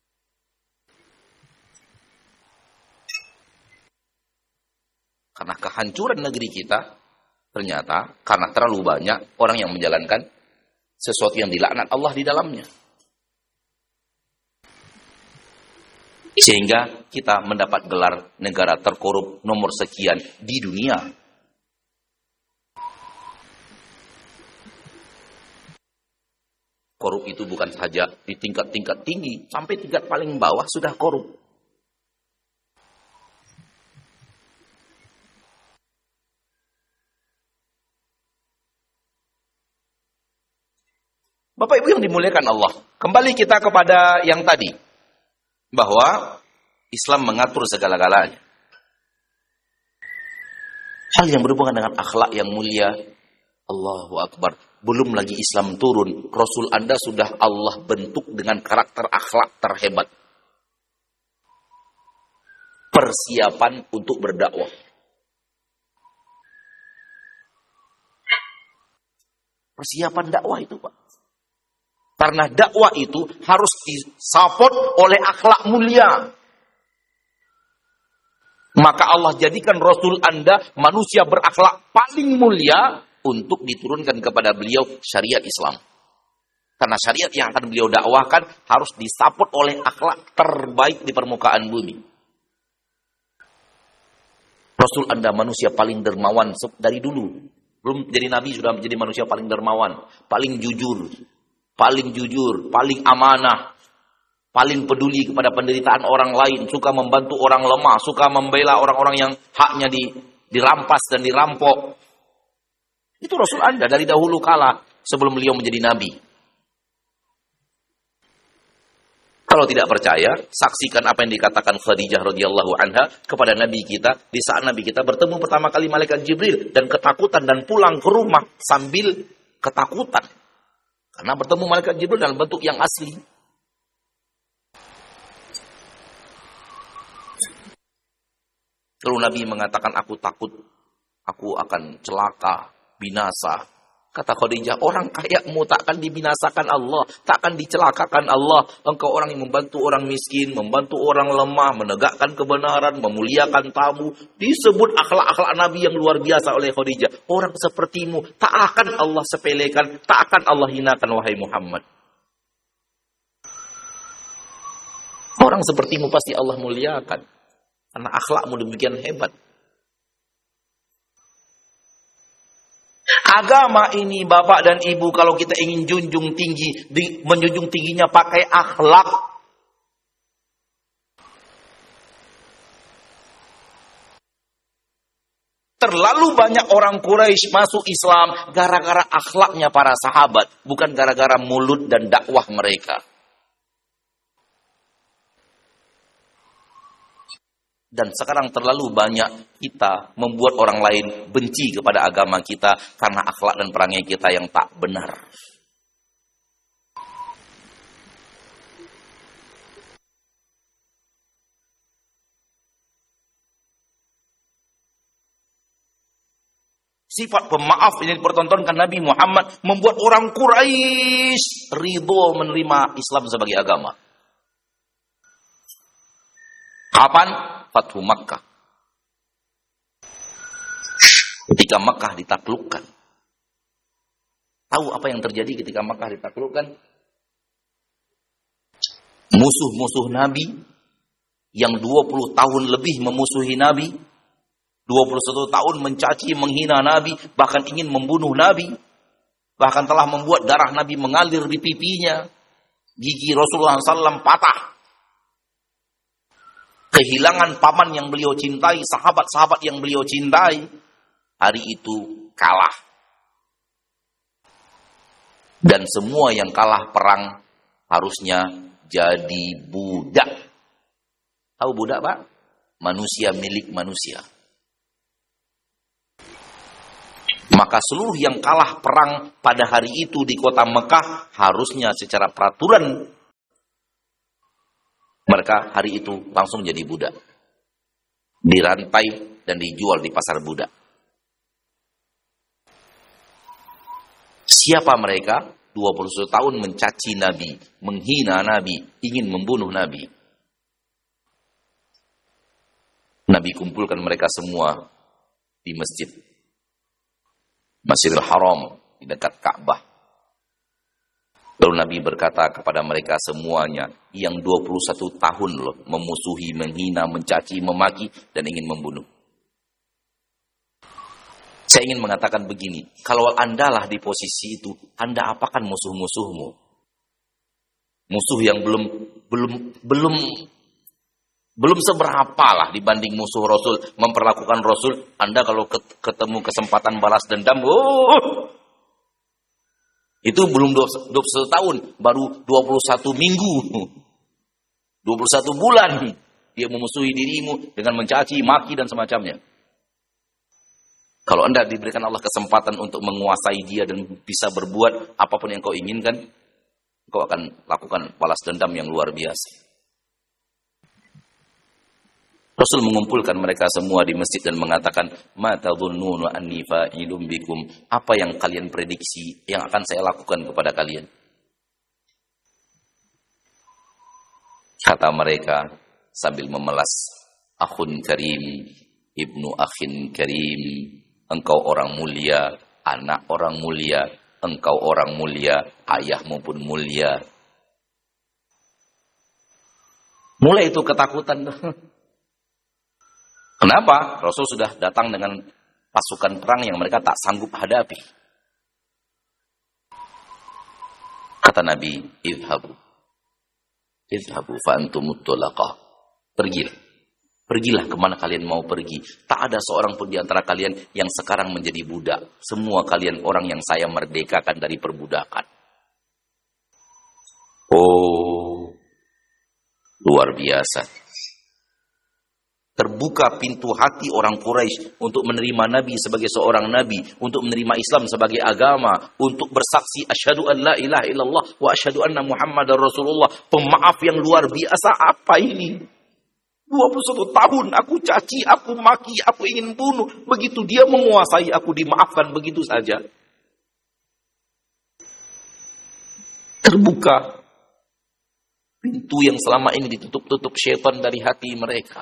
Karena kehancuran negeri kita, ternyata karena terlalu banyak orang yang menjalankan sesuatu yang dilaknat Allah di dalamnya. Sehingga kita mendapat gelar negara terkorup nomor sekian di dunia. Korup itu bukan saja di tingkat-tingkat tinggi, sampai tingkat paling bawah sudah korup. Bapak Ibu yang dimuliakan Allah, kembali kita kepada yang tadi, bahwa Islam mengatur segala-galanya. Hal yang berhubungan dengan akhlak yang mulia, Allahu Akbar. Belum lagi Islam turun, Rasul Anda sudah Allah bentuk dengan karakter akhlak terhebat. Persiapan untuk berdakwah. Persiapan dakwah itu, Pak. Karena dakwah itu harus disupport oleh akhlak mulia. Maka Allah jadikan Rasul Anda manusia berakhlak paling mulia untuk diturunkan kepada beliau syariat Islam. Karena syariat yang akan beliau dakwahkan harus disupport oleh akhlak terbaik di permukaan bumi. Rasul Anda manusia paling dermawan dari dulu. Belum jadi nabi sudah menjadi manusia paling dermawan, paling jujur. Paling jujur, paling amanah, paling peduli kepada penderitaan orang lain, suka membantu orang lemah, suka membela orang-orang yang haknya di, dirampas dan dirampok. Itu Rasul Anda dari dahulu kala sebelum beliau menjadi nabi. Kalau tidak percaya, saksikan apa yang dikatakan Khadijah radhiyallahu anha kepada nabi kita di saat nabi kita bertemu pertama kali malaikat Jibril dan ketakutan dan pulang ke rumah sambil ketakutan. Karena bertemu malaikat Jibril dalam bentuk yang asli. Lalu Nabi mengatakan, aku takut, aku akan celaka, binasa. Kata Khadijah, orang kayamu tak akan dibinasakan Allah, tak akan dicelakakan Allah. Engkau orang yang membantu orang miskin, membantu orang lemah, menegakkan kebenaran, memuliakan tamu. Disebut akhlak-akhlak Nabi yang luar biasa oleh Khadijah. Orang sepertimu tak akan Allah sepelekan, tak akan Allah hinakan, wahai Muhammad. Orang sepertimu pasti Allah muliakan. Karena akhlakmu demikian hebat. Agama ini Bapak dan Ibu kalau kita ingin junjung tinggi, di, menjunjung tingginya pakai akhlak. Terlalu banyak orang Quraisy masuk Islam gara-gara akhlaknya para sahabat, bukan gara-gara mulut dan dakwah mereka. Dan sekarang terlalu banyak kita membuat orang lain benci kepada agama kita karena akhlak dan perangai kita yang tak benar. Sifat pemaaf ini dipertontonkan Nabi Muhammad membuat orang Quraisy ridho menerima Islam sebagai agama. Kapan? Fathu Makkah. Ketika Makkah ditaklukkan. Tahu apa yang terjadi ketika Makkah ditaklukkan? Musuh-musuh Nabi yang dua puluh tahun lebih memusuhi Nabi, dua puluh satu tahun mencaci, menghina Nabi, bahkan ingin membunuh Nabi, bahkan telah membuat darah Nabi mengalir di pipinya, gigi Rasulullah shallallahu alaihi wasallam patah. Kehilangan paman yang beliau cintai, sahabat-sahabat yang beliau cintai, hari itu kalah. Dan semua yang kalah perang harusnya jadi budak. Tahu budak, Pak? Manusia milik manusia. Maka seluruh yang kalah perang pada hari itu di kota Mekah harusnya secara peraturan Mereka hari itu langsung jadi budak. Dirantai dan dijual di pasar budak. Siapa mereka? dua puluh satu tahun mencaci Nabi, menghina Nabi, ingin membunuh Nabi. Nabi kumpulkan mereka semua di masjid Masjidil Haram di dekat Ka'bah. Lalu Nabi berkata kepada mereka semuanya yang dua puluh satu tahun loh memusuhi, menghina, mencaci, memaki dan ingin membunuh. Saya ingin mengatakan begini, kalau Anda lah di posisi itu, Anda apakan musuh-musuhmu? Musuh yang belum belum belum belum seberapa lah dibanding musuh Rasul, memperlakukan Rasul. Anda kalau ketemu kesempatan balas dendam, oh, itu belum dua puluh satu tahun, baru dua puluh satu minggu, dua puluh satu bulan dia memusuhi dirimu dengan mencaci, maki dan semacamnya. Kalau Anda diberikan Allah kesempatan untuk menguasai dia dan bisa berbuat apapun yang kau inginkan, kau akan lakukan balas dendam yang luar biasa. Rasul mengumpulkan mereka semua di masjid dan mengatakan, "Ma tadhunnuna anni fa'ilun bikum?" Apa yang kalian prediksi yang akan saya lakukan kepada kalian? Kata mereka sambil memelas, "Akhun karim, ibnu akhin karim." Engkau orang mulia, anak orang mulia, engkau orang mulia, ayahmu pun mulia. Mulai itu ketakutan. Kenapa? Rasul sudah datang dengan pasukan perang yang mereka tak sanggup hadapi. Kata Nabi, "Idhabu, idhabu fa antumut tulaqah." Pergilah. Pergilah kemana kalian mau pergi. Tak ada seorang pun di antara kalian yang sekarang menjadi budak. Semua kalian orang yang saya merdekakan dari perbudakan. Oh, luar biasa. Terbuka pintu hati orang Quraisy untuk menerima Nabi sebagai seorang Nabi, untuk menerima Islam sebagai agama, untuk bersaksi asyhadu an la ilaha illallah wa asyhadu anna Muhammadar Rasulullah. Pemaaf yang luar biasa apa ini? dua puluh satu tahun aku caci, aku maki, aku ingin bunuh. Begitu dia menguasai aku, dimaafkan begitu saja. Terbuka pintu yang selama ini ditutup-tutup syaitan dari hati mereka.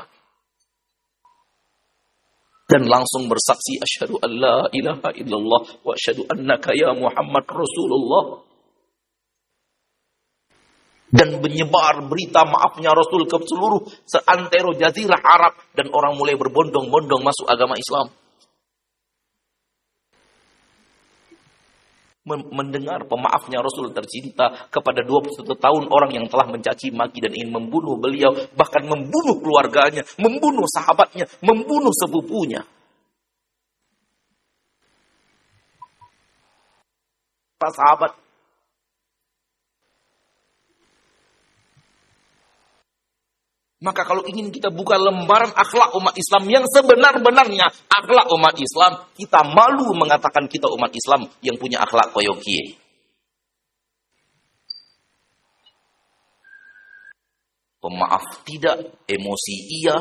Dan langsung bersaksi asyhadu an la ilaha illallah wa asyhadu annaka ya Muhammad Rasulullah. Dan menyebar berita maafnya Rasul ke seluruh seantero jazirah Arab. Dan orang mulai berbondong-bondong masuk agama Islam. Mendengar pemaafnya Rasul tercinta kepada dua puluh satu tahun orang yang telah mencaci maki dan ingin membunuh beliau. Bahkan membunuh keluarganya, membunuh sahabatnya, membunuh sepupunya. Para sahabat Maka kalau ingin kita buka lembaran akhlak umat Islam yang sebenar-benarnya akhlak umat Islam, kita malu mengatakan kita umat Islam yang punya akhlak koyo kiye. Pemaaf tidak, emosi iya.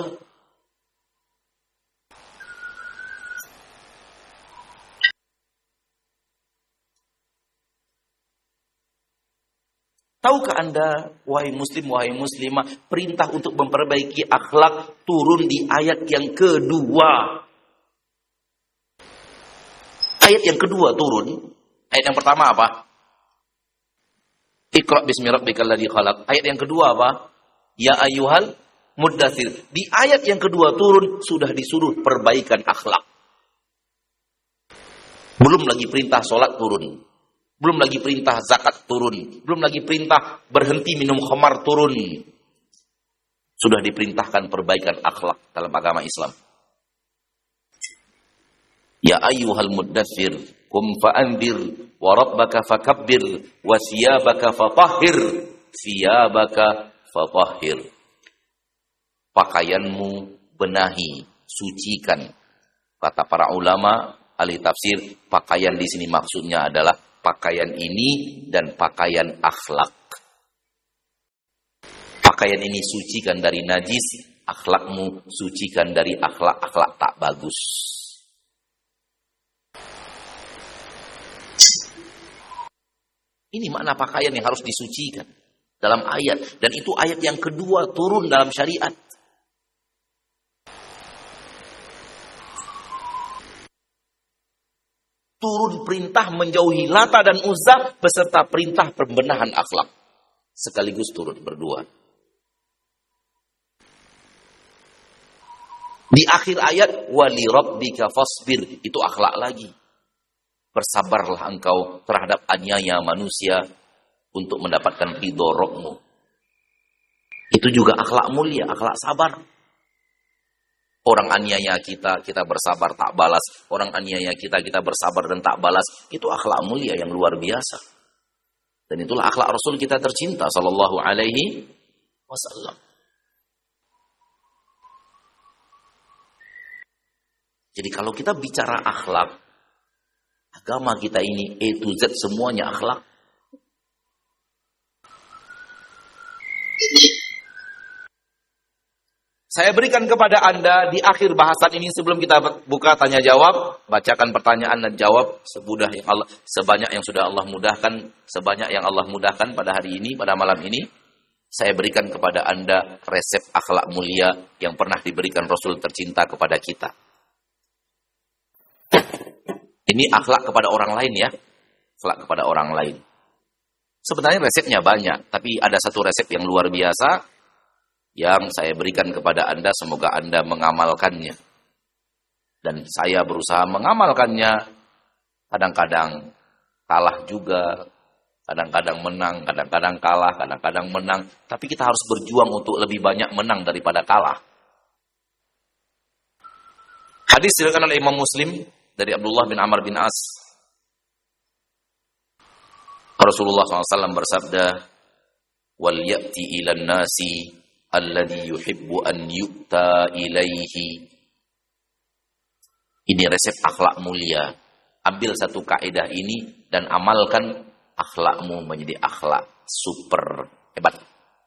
Tahukah Anda, wahai muslim, wahai muslimah, perintah untuk memperbaiki akhlak turun di ayat yang kedua. Ayat yang kedua turun. Ayat yang pertama apa? Iqra bismi rabbikal ladzi khalaq. Ayat yang kedua apa? Ya ayyuhal muddatsir. Di ayat yang kedua turun sudah disuruh perbaikan akhlak. Belum lagi perintah sholat turun. Belum lagi perintah zakat turun. Belum lagi perintah berhenti minum khamar turun. Sudah diperintahkan perbaikan akhlak dalam agama Islam. Ya ayyuhal muddatsir, qum fa'anzir, wa rabbaka fakabbir, wa thiyabaka fatahhir, thiyabaka fatahhir. Pakaianmu benahi, sucikan. Kata para ulama, ahli tafsir, pakaian di sini maksudnya adalah pakaian ini dan pakaian akhlak. pakaian ini sucikan dari najis, akhlakmu sucikan dari akhlak-akhlak tak bagus. Ini makna pakaian yang harus disucikan dalam ayat. Dan itu ayat yang kedua turun dalam syariat. Turun perintah menjauhi Lata dan Uzza beserta perintah pembenahan akhlak. Sekaligus turun berdua. Di akhir ayat, wali rabbika fasbir, itu akhlak lagi. Bersabarlah engkau terhadap aniaya manusia untuk mendapatkan ridho Rabbmu. Itu juga akhlak mulia, akhlak sabar. Orang aniaya kita, kita bersabar tak balas. Orang aniaya kita, kita bersabar dan tak balas. Itu akhlak mulia yang luar biasa. Dan itulah akhlak Rasul kita tercinta sallallahu alaihi wasallam. Jadi kalau kita bicara akhlak, agama kita ini A to Z semuanya akhlak. Saya berikan kepada Anda di akhir bahasan ini sebelum kita buka tanya jawab, bacakan pertanyaan dan jawab semudah yang Allah, sebanyak yang sudah Allah mudahkan, sebanyak yang Allah mudahkan pada hari ini, pada malam ini. Saya berikan kepada Anda resep akhlak mulia yang pernah diberikan Rasul tercinta kepada kita. Ini akhlak kepada orang lain ya. Akhlak kepada orang lain. Sebenarnya resepnya banyak, tapi ada satu resep yang luar biasa yang saya berikan kepada Anda, semoga Anda mengamalkannya. Dan saya berusaha mengamalkannya. Kadang-kadang kalah juga, kadang-kadang menang, kadang-kadang kalah, kadang-kadang menang. Tapi kita harus berjuang untuk lebih banyak menang daripada kalah. Hadis diriwayatkan oleh Imam Muslim dari Abdullah bin Amr bin As. Rasulullah shallallahu alaihi wasallam bersabda, "Wal ya'ti ilan nasi alladhi yuhibbu an yu'ta ilaihi." Ini resep akhlak mulia. Ambil satu kaidah ini dan amalkan, akhlakmu menjadi akhlak super hebat.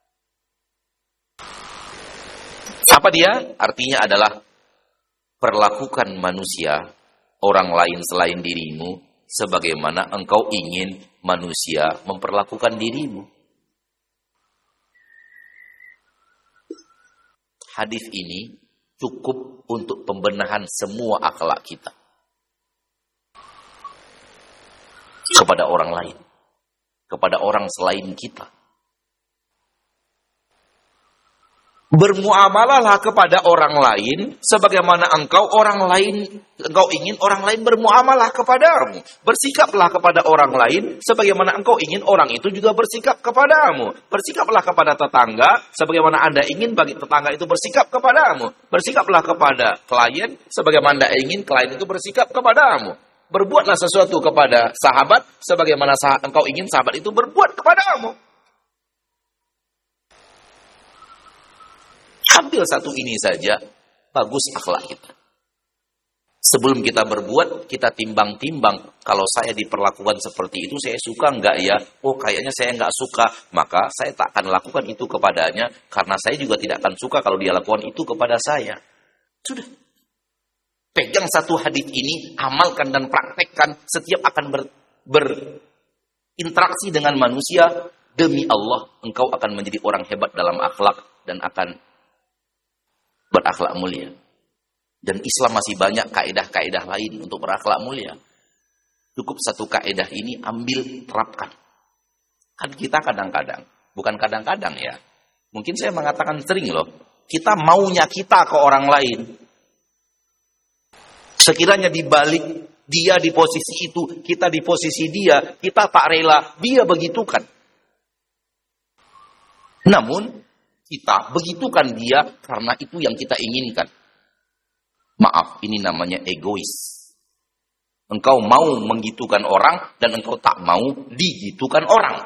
Apa dia? Artinya adalah perlakukan manusia, orang lain selain dirimu, sebagaimana engkau ingin manusia memperlakukan dirimu. Hadis ini cukup untuk pembenahan semua akhlak kita kepada orang lain, kepada orang selain kita. Bermuamalahlah kepada orang lain sebagaimana engkau orang lain engkau ingin orang lain bermuamalah kepadamu. Bersikaplah kepada orang lain sebagaimana engkau ingin orang itu juga bersikap kepadamu. Bersikaplah kepada tetangga sebagaimana Anda ingin bagi tetangga itu bersikap kepadamu. Bersikaplah kepada klien sebagaimana Anda ingin klien itu bersikap kepadamu. Berbuatlah sesuatu kepada sahabat sebagaimana sah- engkau ingin sahabat itu berbuat kepadamu. Ambil satu ini saja, bagus akhlak kita. Sebelum kita berbuat, kita timbang-timbang. Kalau saya diperlakukan seperti itu, saya suka enggak ya? Oh, kayaknya saya enggak suka. Maka saya tak akan lakukan itu kepadanya, karena saya juga tidak akan suka kalau dia lakukan itu kepada saya. Sudah. Pegang satu hadis ini, amalkan dan praktekkan. Setiap akan ber, berinteraksi dengan manusia, demi Allah, engkau akan menjadi orang hebat dalam akhlak dan akan berakhlak mulia. Dan Islam masih banyak kaidah-kaidah lain untuk berakhlak mulia. Cukup satu kaidah ini ambil, terapkan. Kan kita kadang-kadang, bukan kadang-kadang ya, mungkin saya mengatakan sering loh, kita maunya kita ke orang lain. Sekiranya dibalik dia di posisi itu, kita di posisi dia, kita tak rela dia begitukan. Namun kita begitukan dia karena itu yang kita inginkan. Maaf, ini namanya egois. Engkau mau menggitukan orang dan engkau tak mau digitukan orang.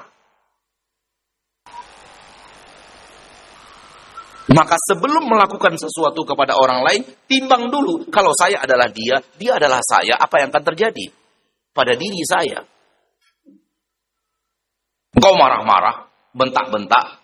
Maka sebelum melakukan sesuatu kepada orang lain, timbang dulu. Kalau saya adalah dia, dia adalah saya, apa yang akan terjadi pada diri saya? Engkau marah-marah, bentak-bentak,